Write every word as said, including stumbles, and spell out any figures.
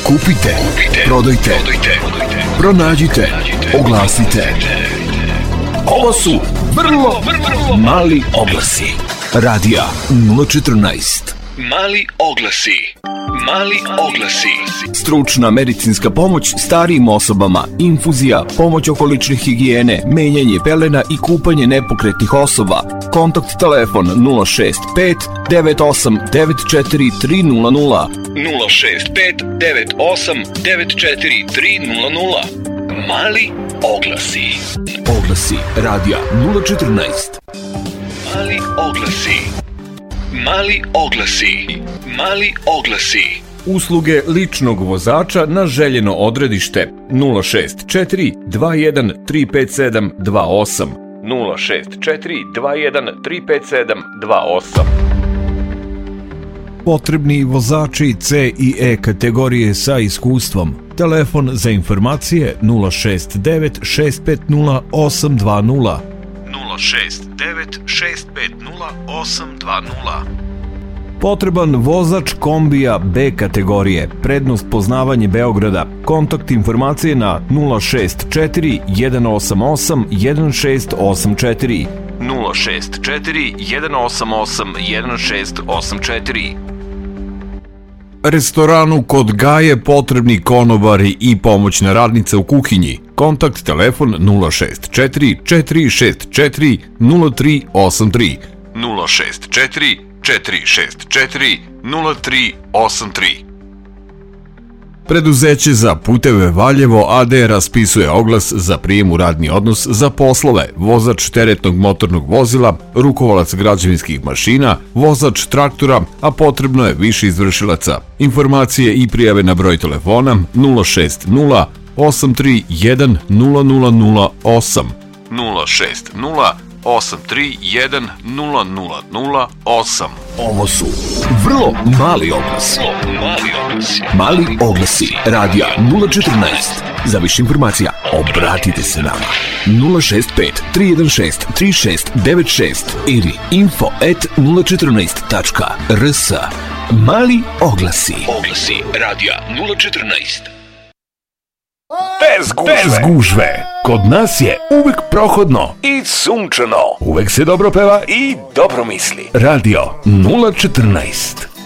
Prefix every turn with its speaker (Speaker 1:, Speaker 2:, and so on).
Speaker 1: Kupite, prodajte, pronađite, oglasite. Ovo su vrlo, vrlo mali oglasi. Radija nula četrnaest. Mali oglasi. Mali oglasi. Stručna medicinska pomoć starijim osobama, infuzija, pomoć oko lične higijene, menjanje pelena i kupanje nepokretnih osoba. Kontakt telefon nula šest pet devet osam devet četiri tri nula nula. nula šest pet devet osam devet četiri tri nula nula. Mali oglasi. Oglasi radija nula četrnaest. Mali oglasi. Mali oglasi. Mali oglasi. Usluge ličnog vozača na željeno odredište nula šest četiri dva jedan tri pet sedam dva osam. nula šest četiri dva jedan tri pet sedam dva osam. Potrebni vozači C i E kategorije sa iskustvom. Telefon za informacije nula šest devet šest pet nula osam dva nula. nula šest devet šest pet nula osam dva nula. Potreban vozač kombija B kategorije, prednost poznavanje Beograda. Kontakt informacije na nula šest četiri jedan osam osam jedan šest osam četiri. nula šest četiri jedan osam osam jedan šest osam četiri. Restoranu Kod Gaje potrebni konobari i pomoćna radnica u kuhinji. Kontakt telefon nula šest četiri četiri šest četiri nula tri osam tri. nula šest četiri četiri šest četiri nula tri osam tri. Preduzeće za puteve Valjevo A D raspisuje oglas za prijem u radni odnos za poslove vozač teretnog motornog vozila, rukovalac građevinskih mašina, vozač traktora, a potrebno je više izvršilaca. Informacije i prijave na broj telefona nula šest nula osam tri jedan nula nula nula osam. nula šest nula osam tri jedan nula nula nula osam. Ovo su vrlo mali oglasi. Mali oglasi. Mali oglasi. Radija nula četrnaest. Za više informacija obratite se nama. nula šest pet tri jedan šest tri šest devet šest ili info at nula četrnaest tačka r s. Mali oglasi. Oglasi. Radija nula četrnaest. Bez gužve. Bez gužve. Kod nas je uvek prohodno i sunčano. Uvek se dobro peva i dobro misli. Radio nula četrnaest.